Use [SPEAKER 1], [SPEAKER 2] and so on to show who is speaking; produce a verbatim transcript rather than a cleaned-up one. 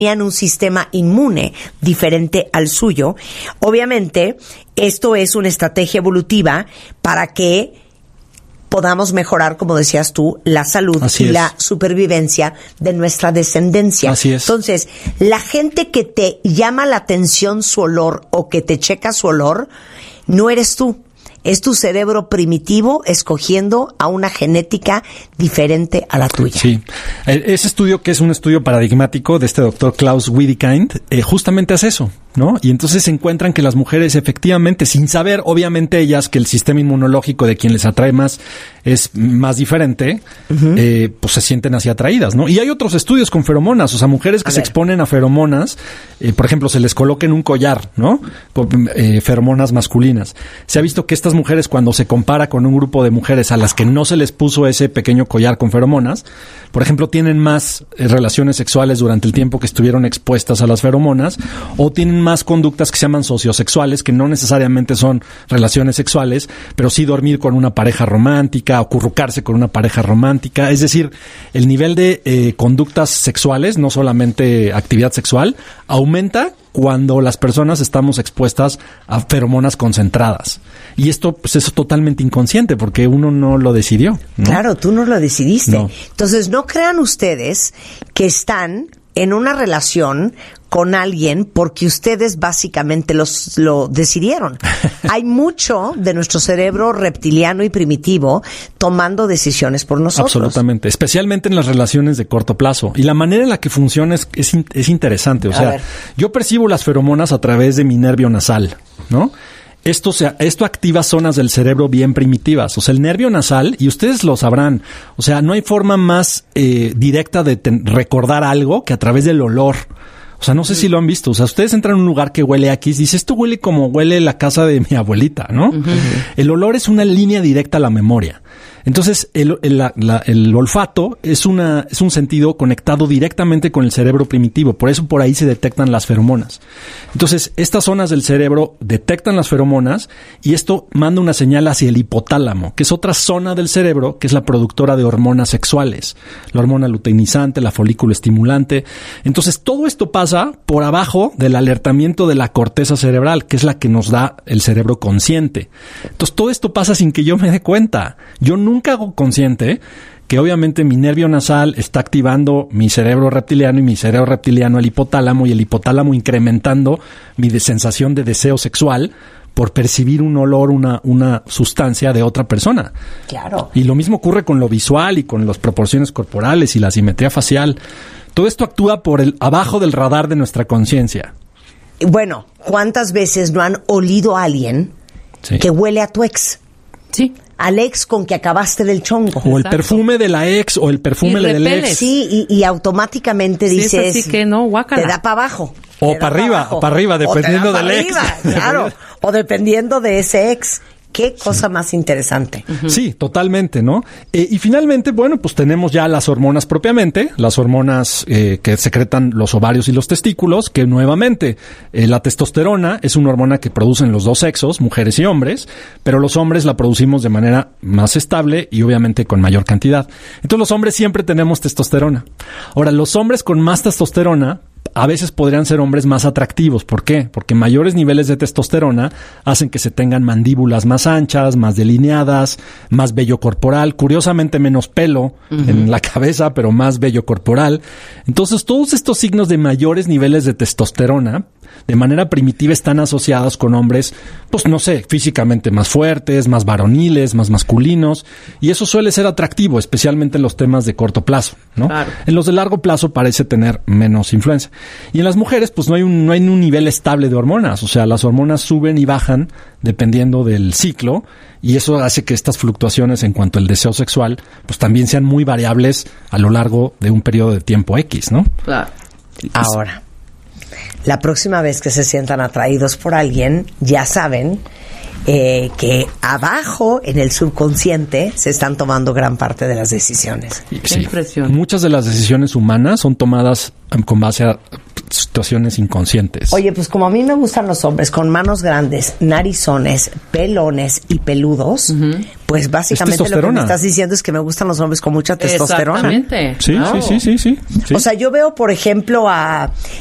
[SPEAKER 1] tenían un sistema inmune diferente al suyo. Obviamente, esto es una estrategia evolutiva para que podamos mejorar, como decías tú, la salud
[SPEAKER 2] Así
[SPEAKER 1] y
[SPEAKER 2] es.
[SPEAKER 1] la supervivencia de nuestra descendencia.
[SPEAKER 2] Así es.
[SPEAKER 1] Entonces, la gente que te llama la atención su olor o que te checa su olor, no eres tú. Es tu cerebro primitivo escogiendo a una genética diferente a la tuya.
[SPEAKER 2] Sí. Ese estudio, que es un estudio paradigmático de este doctor Klaus Wedekind, eh, justamente hace eso, ¿no? Y entonces se encuentran que las mujeres efectivamente, sin saber, obviamente ellas, que el sistema inmunológico de quien les atrae más es más diferente, uh-huh. eh, pues se sienten así atraídas, ¿no? Y hay otros estudios con feromonas, o sea, mujeres que a se ver. exponen a feromonas, eh, por ejemplo, se les coloca en un collar, ¿no? Por, eh, feromonas masculinas. Se ha visto que estas mujeres, cuando se compara con un grupo de mujeres a las que no se les puso ese pequeño collar con feromonas, por ejemplo, tienen más eh, relaciones sexuales durante el tiempo que estuvieron expuestas a las feromonas, o tienen más conductas que se llaman sociosexuales, que no necesariamente son relaciones sexuales, pero sí dormir con una pareja romántica, acurrucarse con una pareja romántica. Es decir, el nivel de eh, conductas sexuales, no solamente actividad sexual, aumenta cuando las personas estamos expuestas a feromonas concentradas. Y esto pues es totalmente inconsciente porque uno no lo decidió, ¿no?
[SPEAKER 1] Claro, tú no lo decidiste.
[SPEAKER 2] No.
[SPEAKER 1] Entonces, no crean ustedes que están en una relación con alguien porque ustedes básicamente los, lo decidieron. Hay mucho de nuestro cerebro reptiliano y primitivo tomando decisiones por nosotros.
[SPEAKER 2] Absolutamente, especialmente en las relaciones de corto plazo. Y la manera en la que funciona es, es, es interesante. O
[SPEAKER 1] A
[SPEAKER 2] sea,
[SPEAKER 1] ver.
[SPEAKER 2] yo percibo las feromonas a través de mi nervio nasal, ¿no? Esto, se, esto activa zonas del cerebro bien primitivas. O sea, el nervio nasal, y ustedes lo sabrán, o sea, no hay forma más eh, directa de ten, recordar algo que a través del olor. O sea, no sé uh-huh. si lo han visto. O sea, ustedes entran a un lugar que huele a X, dice, esto huele como huele la casa de mi abuelita, ¿no? Uh-huh. El olor es una línea directa a la memoria. Entonces, el, el, la, la, el olfato es una es un sentido conectado directamente con el cerebro primitivo. Por eso por ahí se detectan las feromonas. Entonces, estas zonas del cerebro detectan las feromonas y esto manda una señal hacia el hipotálamo, que es otra zona del cerebro que es la productora de hormonas sexuales. La hormona luteinizante, la folículo estimulante. Entonces, todo esto pasa por abajo del alertamiento de la corteza cerebral, que es la que nos da el cerebro consciente. Entonces, todo esto pasa sin que yo me dé cuenta. Yo nunca hago consciente que obviamente mi nervio nasal está activando mi cerebro reptiliano y mi cerebro reptiliano el hipotálamo y el hipotálamo incrementando mi de sensación de deseo sexual por percibir un olor, una, una sustancia de otra persona.
[SPEAKER 1] Claro.
[SPEAKER 2] Y lo mismo ocurre con lo visual y con las proporciones corporales y la simetría facial. Todo esto actúa por el abajo del radar de nuestra conciencia.
[SPEAKER 1] Bueno, ¿cuántas veces no han olido a alguien sí. que huele a tu ex?
[SPEAKER 3] Sí.
[SPEAKER 1] Al ex con que acabaste del chongo.
[SPEAKER 2] O el perfume de la ex o el perfume del ex.
[SPEAKER 1] Sí, y, y automáticamente
[SPEAKER 3] sí,
[SPEAKER 1] dices...
[SPEAKER 3] Así que no, guácala.
[SPEAKER 1] Te da para abajo.
[SPEAKER 2] O para arriba, o para arriba, dependiendo del ex.
[SPEAKER 1] Arriba, claro. O dependiendo de ese ex. Qué cosa sí. más interesante.
[SPEAKER 2] Uh-huh. Sí, totalmente, ¿no? Eh, y finalmente, bueno, pues tenemos ya las hormonas propiamente, las hormonas eh, que secretan los ovarios y los testículos, que nuevamente eh, la testosterona es una hormona que producen los dos sexos, mujeres y hombres, pero los hombres la producimos de manera más estable y obviamente con mayor cantidad. Entonces los hombres siempre tenemos testosterona. Ahora, los hombres con más testosterona a veces podrían ser hombres más atractivos. ¿Por qué? Porque mayores niveles de testosterona hacen que se tengan mandíbulas más anchas, más delineadas, más vello corporal, curiosamente menos pelo uh-huh. en la cabeza, pero más vello corporal. Entonces, todos estos signos de mayores niveles de testosterona, de manera primitiva, están asociados con hombres, pues no sé, físicamente más fuertes, más varoniles, más masculinos, y eso suele ser atractivo, especialmente en los temas de corto plazo, ¿no?
[SPEAKER 3] Claro.
[SPEAKER 2] En los de largo plazo parece tener menos influencia. Y en las mujeres, pues no hay un, no hay un nivel estable de hormonas. O sea, las hormonas suben y bajan dependiendo del ciclo. Y eso hace que estas fluctuaciones en cuanto al deseo sexual, pues también sean muy variables a lo largo de un periodo de tiempo X, ¿no?
[SPEAKER 3] Claro.
[SPEAKER 1] Ahora, la próxima vez que se sientan atraídos por alguien, ya saben eh, que abajo en el subconsciente se están tomando gran parte de las decisiones.
[SPEAKER 2] Sí.
[SPEAKER 3] Qué impresión.
[SPEAKER 2] Muchas de las decisiones humanas son tomadas con base a situaciones inconscientes.
[SPEAKER 1] Oye, pues como a mí me gustan los hombres con manos grandes, narizones, pelones y peludos, uh-huh. Pues básicamente lo que me estás diciendo es que me gustan los hombres con mucha testosterona.
[SPEAKER 3] Exactamente.
[SPEAKER 2] Sí,
[SPEAKER 3] wow.
[SPEAKER 2] sí, sí, sí, sí, sí.
[SPEAKER 1] O sea, yo veo, por ejemplo, a